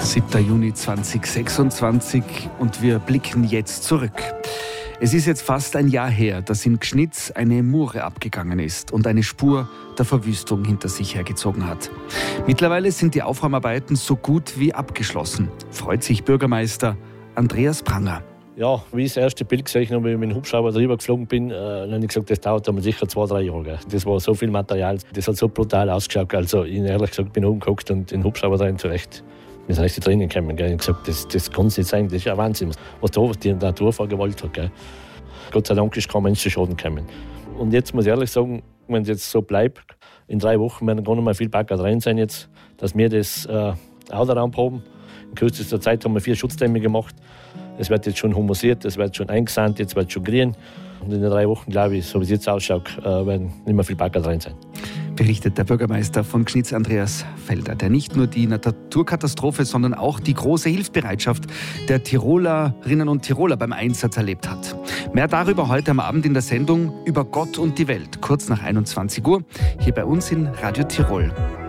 7. Juni 2026 und wir blicken jetzt zurück. Es ist jetzt fast ein Jahr her, dass in Gschnitz eine Mure abgegangen ist und eine Spur der Verwüstung hinter sich hergezogen hat. Mittlerweile sind die Aufräumarbeiten so gut wie abgeschlossen, freut sich Bürgermeister Andreas Pranger. Ja, wie ich das erste Bild gesehen habe, wie ich mit dem Hubschrauber drüber geflogen bin, dann habe ich gesagt, das dauert aber sicher 2-3 Jahre. Gell. Das war so viel Material, das hat so brutal ausgeschaut. Also ich ehrlich gesagt bin oben geguckt und den Hubschrauber drin zurecht. Wir sind richtig drinnen gekommen. Gell. Ich habe gesagt, das kann es nicht sein, das ist ja Wahnsinn, was die Natur vorgewollt hat. Gell. Gott sei Dank ist kein Mensch zu Schaden gekommen. Und jetzt muss ich ehrlich sagen, wenn es jetzt so bleibt, in 3 Wochen werden gar nicht mehr viel Bagger drin sein jetzt, dass wir das Autoraum haben. In kürzester Zeit haben wir 4 Schutzdämme gemacht. Es wird jetzt schon humusiert, es wird schon eingesand, jetzt wird es schon grün. Und in den 3 Wochen, glaube ich, so wie es jetzt ausschaut, werden nicht mehr viel Bagger drin sein. Berichtet der Bürgermeister von Gschnitz, Andreas Felder, der nicht nur die Naturkatastrophe, sondern auch die große Hilfsbereitschaft der Tirolerinnen und Tiroler beim Einsatz erlebt hat. Mehr darüber heute am Abend in der Sendung Über Gott und die Welt, kurz nach 21 Uhr, hier bei uns in Radio Tirol.